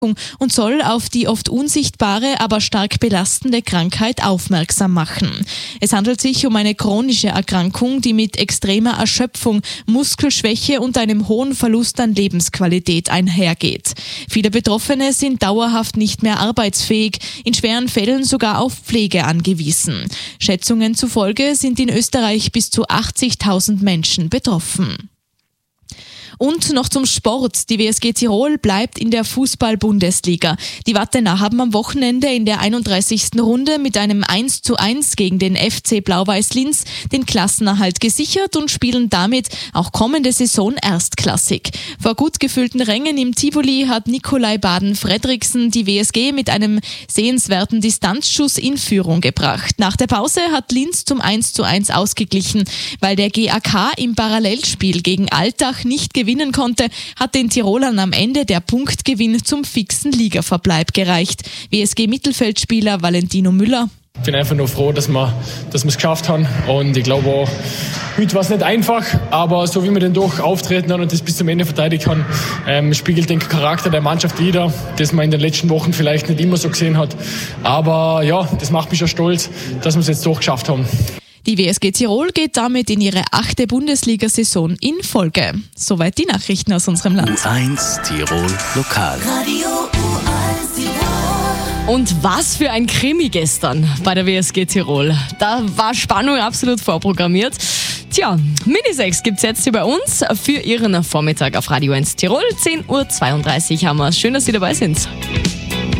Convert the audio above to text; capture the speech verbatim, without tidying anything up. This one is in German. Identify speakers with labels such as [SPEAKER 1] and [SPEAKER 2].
[SPEAKER 1] und soll auf die oft unsichtbare, aber stark belastende Krankheit aufmerksam machen. Es handelt sich um eine chronische Erkrankung, die mit extremer Erschöpfung, Muskelschwäche und einem hohen Verlust an Lebensqualität einhergeht. Viele Betroffene sind dauerhaft nicht mehr arbeitsfähig, in schweren Fällen sogar auf Pflege angewiesen. Schätzungen zufolge sind in Österreich bis zu achtzigtausend Menschen betroffen. Und noch zum Sport. Die W S G Tirol bleibt in der Fußball-Bundesliga. Die Wattener haben am Wochenende in der einunddreißigsten Runde mit einem eins zu eins gegen den F C Blau-Weiß Linz den Klassenerhalt gesichert und spielen damit auch kommende Saison erstklassig. Vor gut gefüllten Rängen im Tivoli hat Nikolai Baden-Fredriksen die W S G mit einem sehenswerten Distanzschuss in Führung gebracht. Nach der Pause hat Linz zum eins zu eins ausgeglichen. Weil der G A K im Parallelspiel gegen Altach nicht gewinnen konnte, hat den Tirolern am Ende der Punktgewinn zum fixen Ligaverbleib gereicht. W S G-Mittelfeldspieler Valentino Müller.
[SPEAKER 2] Ich bin einfach nur froh, dass wir dass wir es geschafft haben. Und ich glaube auch, heute war es nicht einfach, aber so wie wir den durch auftreten haben und das bis zum Ende verteidigt haben, ähm, spiegelt den Charakter der Mannschaft wider, das man in den letzten Wochen vielleicht nicht immer so gesehen hat. Aber ja, das macht mich schon stolz, dass wir es jetzt durchgeschafft haben.
[SPEAKER 1] Die W S G Tirol geht damit in ihre achte Bundesliga-Saison in Folge. Soweit die Nachrichten aus unserem Land.
[SPEAKER 3] U eins Tirol Lokal.
[SPEAKER 4] Radio U eins Tirol.
[SPEAKER 5] Und was für ein Krimi gestern bei der W S G Tirol. Da war Spannung absolut vorprogrammiert. Tja, Minisex gibt's jetzt hier bei uns für Ihren Vormittag auf Radio eins Tirol. zehn Uhr zweiunddreißig haben wir. Schön, dass Sie dabei sind.